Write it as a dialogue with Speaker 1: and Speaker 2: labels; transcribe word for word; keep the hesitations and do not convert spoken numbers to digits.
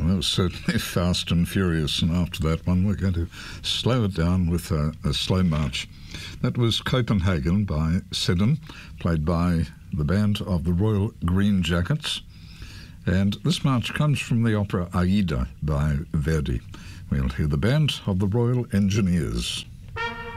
Speaker 1: that was certainly fast and furious, and after that one we're going to slow it down with a, a slow march. That was Copenhagen by Seddon, played by the band of the Royal Green Jackets. And this march comes from the opera Aida by Verdi. We'll hear the band of the Royal Engineers.